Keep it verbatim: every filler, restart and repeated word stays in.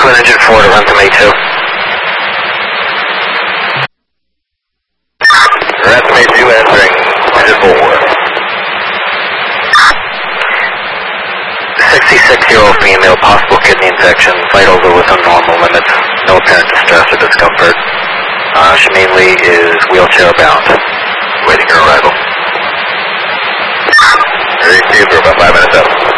Twin engine four to run to May two. Run to May two, answering engine four. sixty-six-year-old female, possible kidney infection, vitals are within normal limits, no apparent distress or discomfort. Uh, she mainly is wheelchair bound. Waiting her arrival. Receive for about five minutes out.